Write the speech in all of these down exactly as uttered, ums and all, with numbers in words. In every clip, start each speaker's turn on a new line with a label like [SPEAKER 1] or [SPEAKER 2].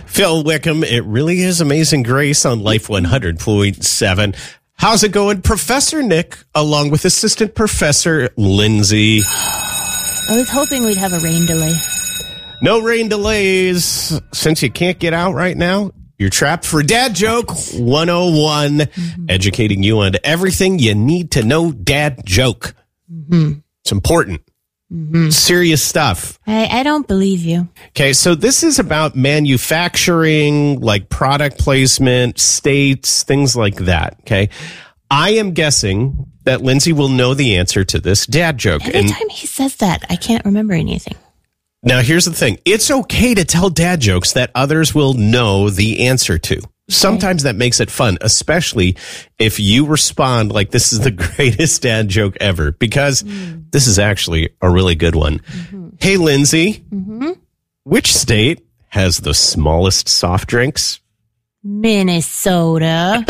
[SPEAKER 1] Phil Wickham, it really is Amazing Grace on Life one hundred point seven. How's it going? Professor Nick, along with Assistant Professor Lindsay.
[SPEAKER 2] I was hoping we'd have a rain delay.
[SPEAKER 1] No rain delays. Since you can't get out right now, you're trapped for Dad Joke one oh one, mm-hmm. educating you on everything you need to know dad joke. Mm-hmm. It's important. Mm-hmm. Serious stuff.
[SPEAKER 2] I, I don't believe you.
[SPEAKER 1] Okay, so this is about manufacturing, like product placement, states, things like that. Okay, I am guessing that Lindsay will know the answer to this dad joke.
[SPEAKER 2] Every and time he says that, I can't remember anything.
[SPEAKER 1] Now, here's the thing. It's okay to tell dad jokes that others will know the answer to. Sometimes that makes it fun, especially if you respond like this is the greatest dad joke ever, because mm. this is actually a really good one. Mm-hmm. Hey, Lindsay, mm-hmm. which state has the smallest soft drinks?
[SPEAKER 2] Minnesota.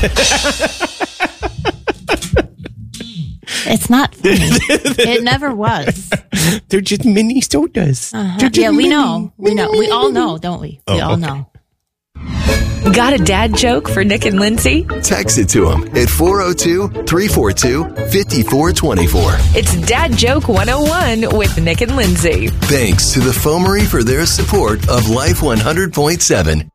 [SPEAKER 2] It's not funny. It never was.
[SPEAKER 1] They're just mini sodas.
[SPEAKER 2] Uh-huh.
[SPEAKER 1] Just
[SPEAKER 2] yeah, we
[SPEAKER 1] mini,
[SPEAKER 2] know. We know. We all know, don't we? We
[SPEAKER 1] oh,
[SPEAKER 2] all
[SPEAKER 1] okay.
[SPEAKER 2] know.
[SPEAKER 3] Got a dad joke for Nick and Lindsay?
[SPEAKER 4] Text it to them at four oh two, three four two, five four two four.
[SPEAKER 3] It's Dad Joke one oh one with Nick and Lindsay.
[SPEAKER 4] Thanks to the Foamery for their support of Life one hundred point seven.